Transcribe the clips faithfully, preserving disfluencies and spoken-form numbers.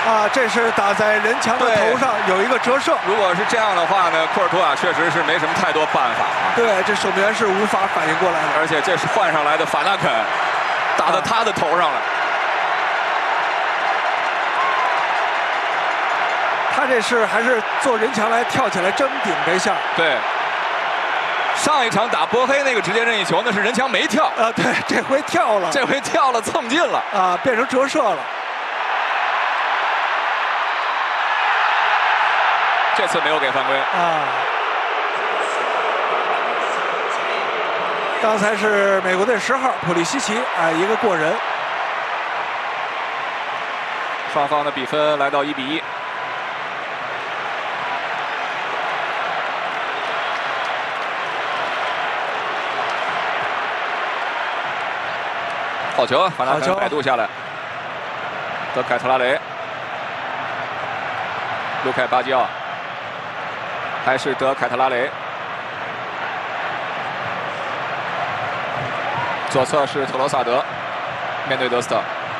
啊，这是打在人墙的头上，有一个折射。 如果是这样的话呢，库尔图瓦确实是没什么太多办法。 对，这守门员是无法反应过来的。 而且这是换上来的法纳肯，打到他的头上了。 他这是还是做人墙来跳起来争顶这下。 对。上一场打波黑那个直接任意球，那是人墙没跳。 啊，对，这回跳了。 这回跳了，蹭进了。 啊，变成折射了。 这次没有给犯规。 啊。刚才是美国队十号普利西奇啊，一个过人。 双方的比分来到一比一。好球，法纳肯摆渡下来。德凯特拉雷，卢凯巴基奥，还是德凯特拉雷。左侧是特罗萨德，面对德斯特。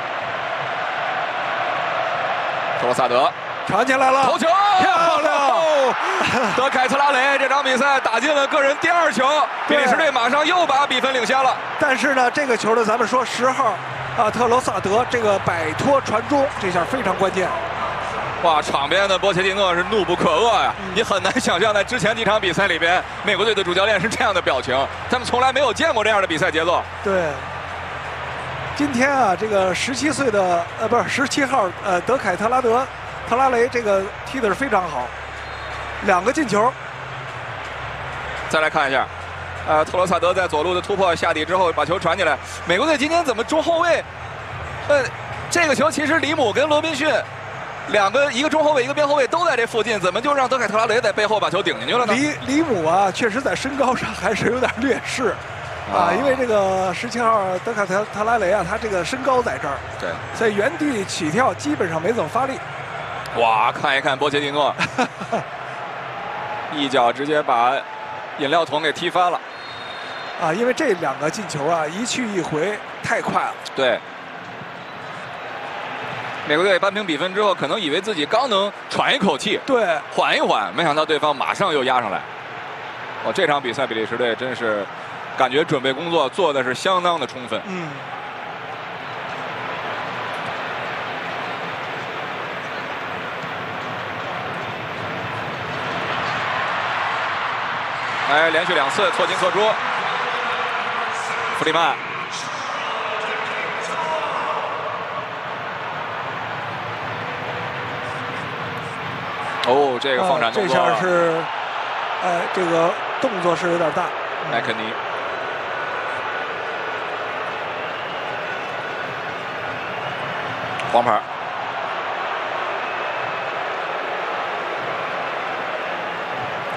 特罗萨德传进来了， 头球漂亮！ 德凯特拉雷这场比赛打进了个人第二球，比利时队马上又把比分领先了。 但是呢，这个球呢，咱们说十号啊，特罗萨德这个摆脱传中，这下非常关键。 哇，场边的波切蒂诺是怒不可遏呀！嗯、你很难想象，在之前几场比赛里边，美国队的主教练是这样的表情，他们从来没有见过这样的比赛节奏。 对。今天啊，这个十七岁的呃，不是十七号呃，德凯特拉德特拉雷这个踢的是非常好，两个进球。 再来看一下，呃，特罗萨德在左路的突破下底之后，把球传进来。美国队今天怎么中后卫？呃，这个球其实里姆跟罗宾逊两个，一个中后卫，一个边后卫都在这附近，怎么就让德凯特拉雷在背后把球顶进去了呢？ 里里姆啊，确实在身高上还是有点劣势。啊，因为这个十七号德凯特特拉雷啊，他这个身高在这儿， 对， 在原地起跳基本上没怎么发力。 哇，看一看波切蒂诺，一脚直接把饮料桶给踢翻了。 啊，因为这两个进球啊，一去一回太快了。 对，美国队扳平比分之后，可能以为自己刚能喘一口气， 对， 缓一缓，没想到对方马上又压上来。哦，这场比赛比利时队真是。感觉准备工作做的是相当的充分。 嗯。 哎，连续两次错进错出。弗里曼。哦，这个放闪动作。 啊、这下是，呃，这个动作是有点大。 麦肯尼。黄牌。